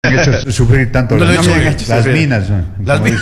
han hecho sufrir tanto No las, me han hecho las sufrir. minas. Las como minas.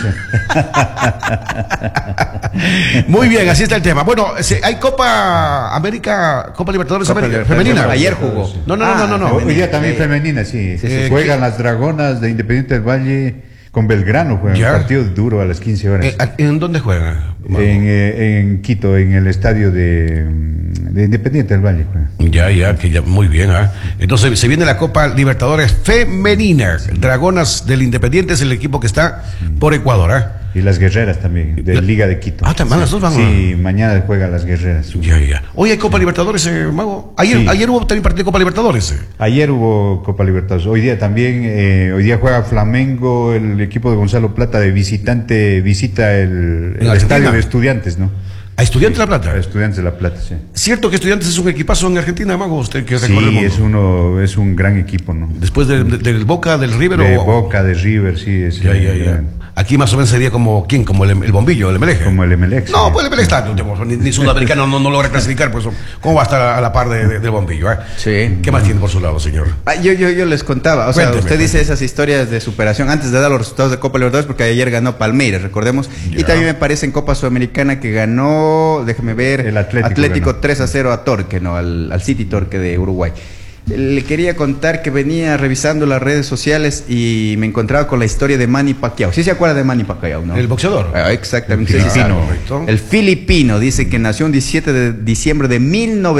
dicen. Muy bien, así está el tema. Bueno, hay Copa América, Copa Libertadores Copa América, Libertadores. femenina. Ayer jugó. No. Hoy día también femenina, sí. Juegan las Dragonas de Independiente del Valle con Belgrano, juegan Ya. un partido duro a las 15 horas. ¿En dónde juegan? En Quito, en el estadio de Independiente del Valle. Juegan. Muy bien. Entonces se viene la Copa Libertadores femenina. Dragonas del Independiente es el equipo que está por Ecuador. Y las Guerreras también, de Liga de Quito. También las dos van. Sí, mañana juegan las Guerreras. Hoy hay Copa Libertadores, Mago. Ayer hubo también partido de Copa Libertadores. Ayer hubo Copa Libertadores. Hoy día también, hoy día juega Flamengo, el equipo de Gonzalo Plata de visitante, visita el estadio de Estudiantes, ¿no? ¿A Estudiantes de La Plata? A Estudiantes de La Plata, sí. ¿Cierto que Estudiantes es un equipazo en Argentina, Mago? Usted que Sí, recorre el mundo. es un gran equipo, ¿no? Después del Boca, del River. De Boca, de River, sí. Es, Aquí más o menos sería como, ¿quién? Como el Bombillo, el Emelec. Como el Emelec. No, sí. pues el Emelec está, ni sudamericano no logra clasificar, pues ¿cómo va a estar a la par del Bombillo? Sí. ¿Qué más tiene por su lado, señor? Yo les contaba, o sea, Cuénteme, usted dice esas historias de superación antes de dar los resultados de Copa Libertadores, porque ayer ganó Palmeiras, recordemos, y también me parece en Copa Sudamericana que ganó, déjeme ver, El Atlético ganó. 3-0 a Torque, ¿no? Al City Torque de Uruguay. Le quería contar que venía revisando las redes sociales y me encontraba con la historia de Manny Pacquiao. ¿Sí se acuerda de Manny Pacquiao, no? El boxeador. Exactamente. El filipino. Correcto. El filipino dice que nació el 17 de diciembre de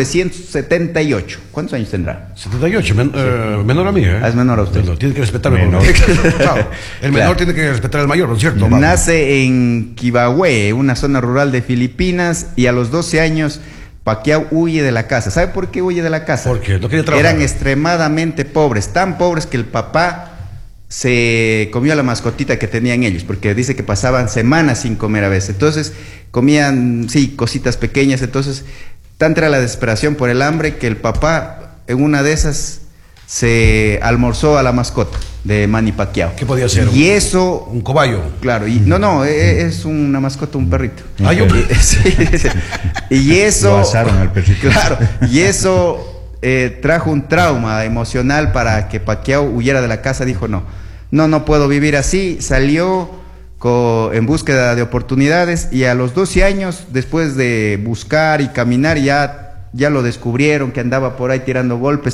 1978. ¿Cuántos años tendrá? 78, menor a mí, ¿eh? Es menor a usted. Tiene que respetarme. Menor. Claro, el menor tiene que respetar al mayor, ¿no es cierto? Vamos. Nace en Quibahue, una zona rural de Filipinas, y a los 12 años Pacquiao huye de la casa. ¿Sabe por qué huye de la casa? Porque no quería trabajar. Eran extremadamente pobres, tan pobres que el papá se comió a la mascotita que tenían ellos, porque dice que pasaban semanas sin comer a veces. Entonces comían, sí, cositas pequeñas. Entonces, tanta era la desesperación por el hambre que el papá, en una de esas, se almorzó a la mascota de Manny Pacquiao. ¿Qué podía ser? Y eso... Un cobayo. Claro, y no, es una mascota, un perrito. Sí. Sí. Y eso... Lo asaron al perrito. Claro, y eso trajo un trauma emocional para que Pacquiao huyera de la casa. Dijo, no puedo vivir así. Salió en búsqueda de oportunidades y a los 12 años, después de buscar y caminar, ya lo descubrieron que andaba por ahí tirando golpes,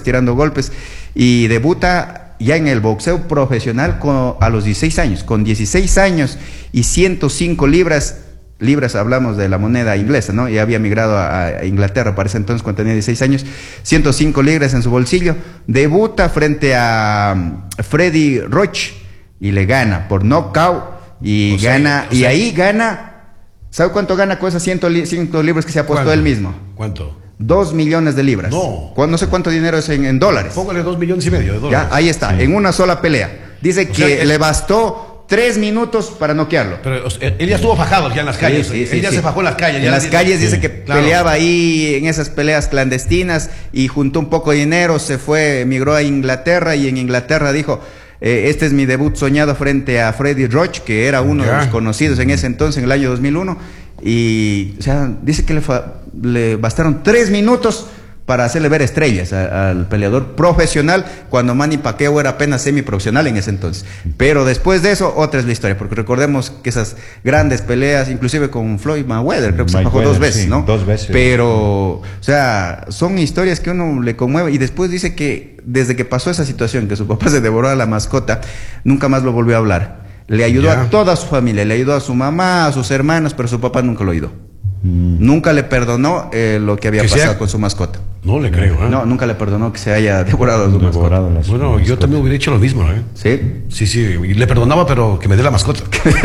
y debuta ya en el boxeo profesional a los 16 años, con 16 años y 105 libras, hablamos de la moneda inglesa, ¿no? Ya había migrado a Inglaterra para ese entonces cuando tenía 16 años, 105 libras en su bolsillo, debuta frente a Freddy Roach y le gana por knockout y ahí gana, ¿sabe cuánto gana con esas 100 libras que se ha puesto él mismo? ¿Cuánto? 2 millones de libras. No sé cuánto dinero es en dólares. Póngale 2,5 millones de dólares. Ya, ahí está, sí. En una sola pelea. Dice que le bastó 3 minutos para noquearlo. Pero él ya estuvo fajado ya en las calles. Él ya se fajó en las calles. En las calles dice que peleaba ahí en esas peleas clandestinas y juntó un poco de dinero, emigró a Inglaterra y en Inglaterra dijo... este es mi debut soñado frente a Freddy Roach, que era uno de los conocidos en ese entonces, en el año 2001. Y, o sea, dice que le bastaron 3 minutos para hacerle ver estrellas al peleador profesional, cuando Manny Pacquiao era apenas semiprofesional en ese entonces. Pero después de eso, otra es la historia, porque recordemos que esas grandes peleas, inclusive con Floyd Mayweather, creo que se bajó 2 veces, sí, ¿no? 2 veces. Pero, o sea, son historias que uno le conmueve. Y después dice que desde que pasó esa situación, que su papá se devoró a la mascota, nunca más lo volvió a hablar. Le ayudó a toda su familia, le ayudó a su mamá, a sus hermanos, pero su papá nunca lo ayudó. Nunca le perdonó lo que había pasado con su mascota. No le creo, ¿eh? No, nunca le perdonó que se haya devorado a su mascota. Bueno, yo también hubiera hecho lo mismo, ¿eh? ¿Sí? Sí, y le perdonaba, pero que me dé la mascota.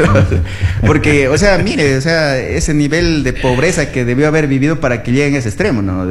Porque, o sea, mire, o sea, ese nivel de pobreza que debió haber vivido para que llegue a ese extremo, ¿no?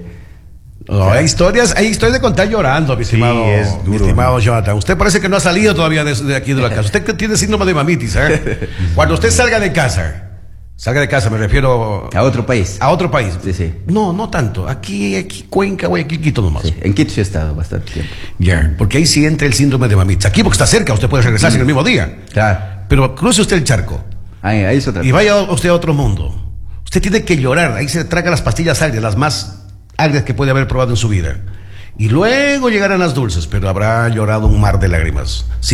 No, hay historias de contar llorando, mi estimado, es duro, mi estimado Jonathan. Usted parece que no ha salido todavía de aquí de la casa. Usted tiene síndrome de mamitis, ¿eh? Cuando usted salga de casa, me refiero a otro país. A otro país. Sí. No tanto. Aquí Cuenca, Guayaquil, Quito nomás. Sí, en Quito sí he estado bastante tiempo. Ya, porque ahí sí entra el síndrome de mamitis. Aquí porque está cerca, usted puede regresarse en el mismo día. Claro. Pero cruce usted el charco. Ahí es otra cosa. Y vaya usted a otro mundo. Usted tiene que llorar. Ahí se traga las pastillas agrias, las más agrias que puede haber probado en su vida. Y luego llegarán las dulces, pero habrá llorado un mar de lágrimas.